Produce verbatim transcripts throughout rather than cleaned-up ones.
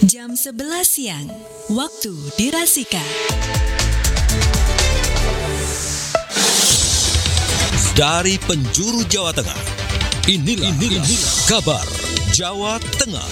jam sebelas siang, waktu di Rasika. Dari penjuru Jawa Tengah, inilah, inilah, inilah kabar Jawa Tengah.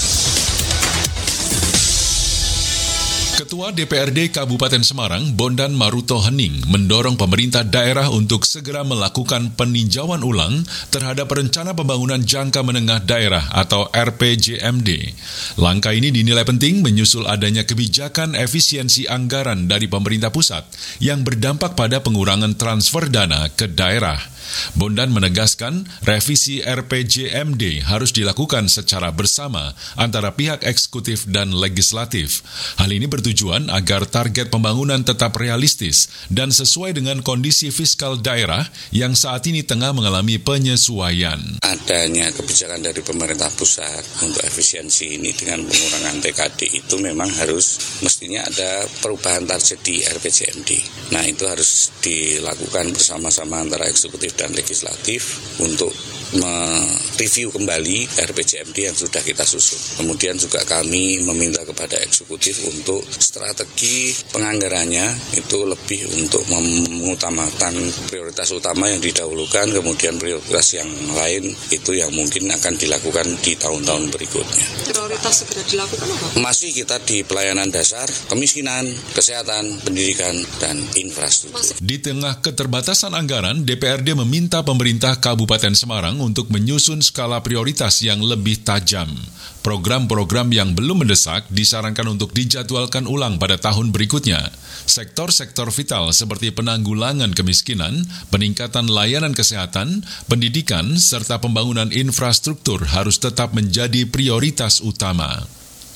Ketua D P R D Kabupaten Semarang, Bondan Maruto Hening, mendorong pemerintah daerah untuk segera melakukan peninjauan ulang terhadap rencana pembangunan jangka menengah daerah atau R P J M D. Langkah ini dinilai penting menyusul adanya kebijakan efisiensi anggaran dari pemerintah pusat yang berdampak pada pengurangan transfer dana ke daerah. Bondan menegaskan revisi R P J M D harus dilakukan secara bersama antara pihak eksekutif dan legislatif. Hal ini bertujuan agar target pembangunan tetap realistis dan sesuai dengan kondisi fiskal daerah yang saat ini tengah mengalami penyesuaian. Adanya kebijakan dari pemerintah pusat untuk efisiensi ini dengan pengurangan T K D itu memang harus mestinya ada perubahan target di R P J M D. Nah, itu harus dilakukan bersama-sama antara eksekutif dan legislatif untuk mereview kembali R P J M D yang sudah kita susun. Kemudian juga kami meminta kepada eksekutif untuk strategi penganggarannya itu lebih untuk mengutamakan prioritas utama yang didahulukan, kemudian prioritas yang lain itu yang mungkin akan dilakukan di tahun-tahun berikutnya. Prioritas segera dilakukan apa? Masih kita di pelayanan dasar, kemiskinan, kesehatan, pendidikan, dan infrastruktur. Di tengah keterbatasan anggaran, D P R D meminta pemerintah Kabupaten Semarang untuk menyusun skala prioritas yang lebih tajam. Program-program yang belum mendesak disarankan untuk dijadwalkan ulang pada tahun berikutnya. Sektor-sektor vital seperti penanggulangan kemiskinan, peningkatan layanan kesehatan, pendidikan, serta pembangunan infrastruktur harus tetap menjadi prioritas utama.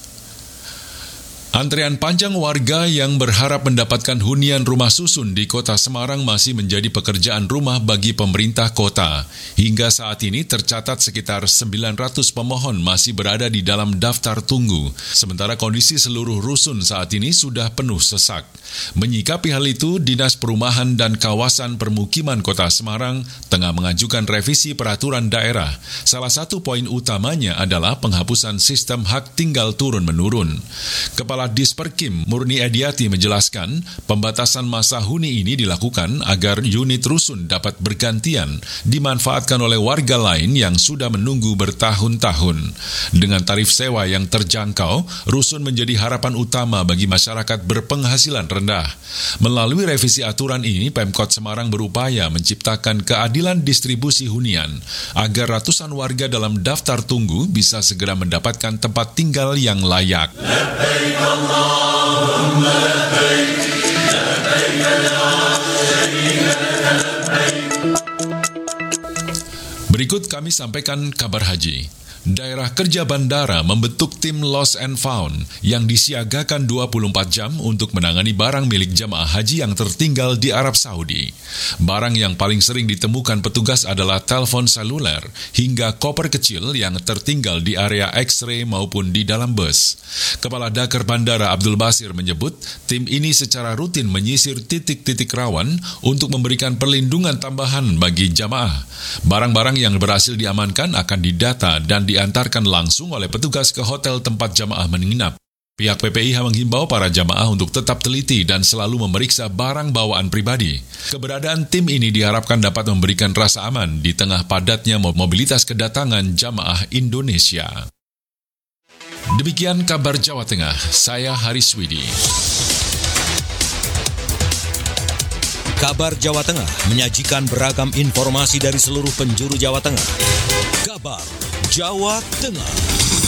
Antrean panjang warga yang berharap mendapatkan hunian rumah susun di kota Semarang masih menjadi pekerjaan rumah bagi pemerintah kota. Hingga saat ini tercatat sekitar sembilan ratus pemohon masih berada di dalam daftar tunggu, sementara kondisi seluruh rusun saat ini sudah penuh sesak. Menyikapi hal itu, Dinas Perumahan dan Kawasan Permukiman Kota Semarang tengah mengajukan revisi peraturan daerah. Salah satu poin utamanya adalah penghapusan sistem hak tinggal turun-menurun. Kepala Disperkim Murni Ediati menjelaskan, pembatasan masa huni ini dilakukan agar unit rusun dapat bergantian dimanfaatkan oleh warga lain yang sudah menunggu bertahun-tahun. Dengan tarif sewa yang terjangkau, rusun menjadi harapan utama bagi masyarakat berpenghasilan rendah. Melalui revisi aturan ini, Pemkot Semarang berupaya menciptakan keadilan distribusi hunian agar ratusan warga dalam daftar tunggu bisa segera mendapatkan tempat tinggal yang layak. Berikut kami sampaikan kabar haji. Daerah Kerja Bandara membentuk tim Lost and Found yang disiagakan dua puluh empat jam untuk menangani barang milik jamaah haji yang tertinggal di Arab Saudi. Barang yang paling sering ditemukan petugas adalah telepon seluler hingga koper kecil yang tertinggal di area X-ray maupun di dalam bus. Kepala Dakar Bandara Abdul Basir menyebut tim ini secara rutin menyisir titik-titik rawan untuk memberikan perlindungan tambahan bagi jamaah. Barang-barang yang berhasil diamankan akan didata dan diantarkan langsung oleh petugas ke hotel tempat jamaah menginap. Pihak P P I H menghimbau para jamaah untuk tetap teliti dan selalu memeriksa barang bawaan pribadi. Keberadaan tim ini diharapkan dapat memberikan rasa aman di tengah padatnya mobilitas kedatangan jamaah Indonesia. Demikian kabar Jawa Tengah, saya Haris Widi. Kabar Jawa Tengah menyajikan beragam informasi dari seluruh penjuru Jawa Tengah. Kabar Jawa Tengah.